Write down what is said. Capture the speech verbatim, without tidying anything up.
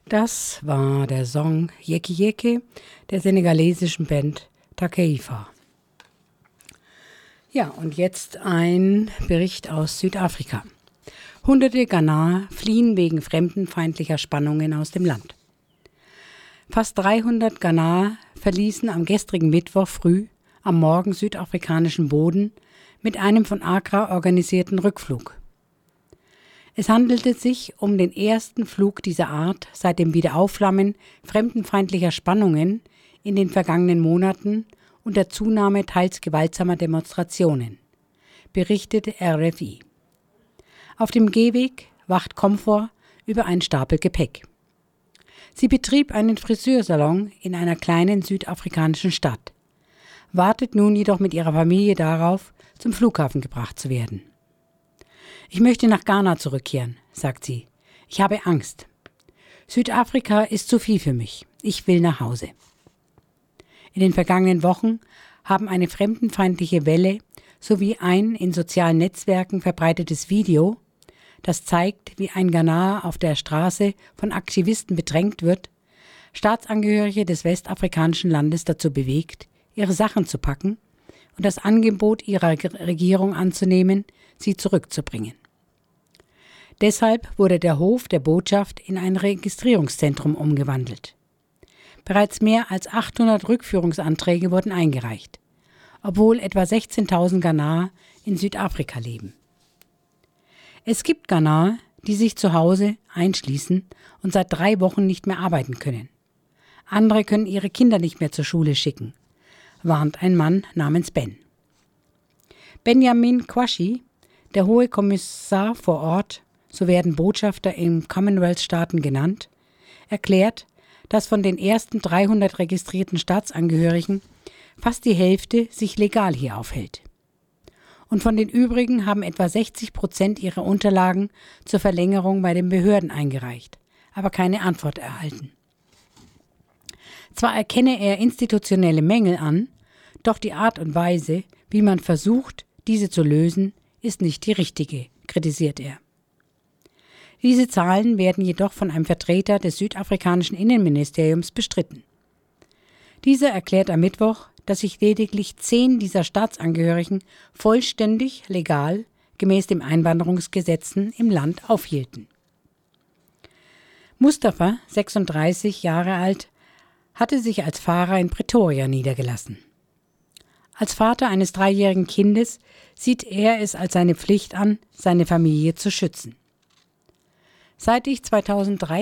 Das war der Song Yeki Yeki der senegalesischen Band Takeifa. Ja, und jetzt ein Bericht aus Südafrika. Hunderte Ghanaer fliehen wegen fremdenfeindlicher Spannungen aus dem Land. Fast dreihundert Ghanaer verließen am gestrigen Mittwoch früh am Morgen südafrikanischen Boden mit einem von Accra organisierten Rückflug. Es handelte sich um den ersten Flug dieser Art seit dem Wiederaufflammen fremdenfeindlicher Spannungen in den vergangenen Monaten und der Zunahme teils gewaltsamer Demonstrationen, berichtete R F I. Auf dem Gehweg wacht Komfort über einen Stapel Gepäck. Sie betrieb einen Friseursalon in einer kleinen südafrikanischen Stadt, wartet nun jedoch mit ihrer Familie darauf, zum Flughafen gebracht zu werden. Ich möchte nach Ghana zurückkehren, sagt sie. Ich habe Angst. Südafrika ist zu viel für mich. Ich will nach Hause. In den vergangenen Wochen haben eine fremdenfeindliche Welle sowie ein in sozialen Netzwerken verbreitetes Video, das zeigt, wie ein Ghanaer auf der Straße von Aktivisten bedrängt wird, Staatsangehörige des westafrikanischen Landes dazu bewegt, ihre Sachen zu packen und das Angebot ihrer Regierung anzunehmen, sie zurückzubringen. Deshalb wurde der Hof der Botschaft in ein Registrierungszentrum umgewandelt. Bereits mehr als achthundert Rückführungsanträge wurden eingereicht, obwohl etwa sechzehntausend Ghanaer in Südafrika leben. Es gibt Ghanaer, die sich zu Hause einschließen und seit drei Wochen nicht mehr arbeiten können. Andere können ihre Kinder nicht mehr zur Schule schicken, warnt ein Mann namens Ben. Benjamin Kwashi, der Hohe Kommissar vor Ort, so werden Botschafter in Commonwealth-Staaten genannt, erklärt, dass von den ersten dreihundert registrierten Staatsangehörigen fast die Hälfte sich legal hier aufhält. Und von den übrigen haben etwa sechzig Prozent ihrer Unterlagen zur Verlängerung bei den Behörden eingereicht, aber keine Antwort erhalten. Zwar erkenne er institutionelle Mängel an, doch die Art und Weise, wie man versucht, diese zu lösen, ist nicht die richtige, kritisiert er. Diese Zahlen werden jedoch von einem Vertreter des südafrikanischen Innenministeriums bestritten. Dieser erklärt am Mittwoch, dass sich lediglich zehn dieser Staatsangehörigen vollständig legal gemäß den Einwanderungsgesetzen im Land aufhielten. Mustafa, sechsunddreißig Jahre alt, hatte sich als Fahrer in Pretoria niedergelassen. Als Vater eines dreijährigen Kindes sieht er es als seine Pflicht an, seine Familie zu schützen. Seit ich zweitausenddrei